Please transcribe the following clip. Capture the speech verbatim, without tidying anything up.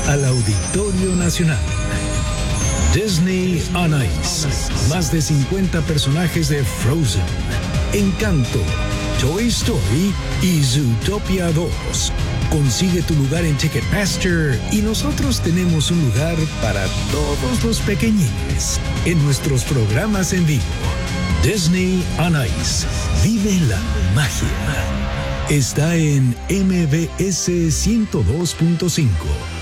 al Auditorio Nacional. Disney on Ice. Más de cincuenta personajes de Frozen, Encanto, Toy Story y Zootopia dos. Consigue tu lugar en Ticketmaster y nosotros tenemos un lugar para todos los pequeñines en nuestros programas en vivo. Disney on Ice. Vive la magia. Está en M B S ciento dos punto cinco.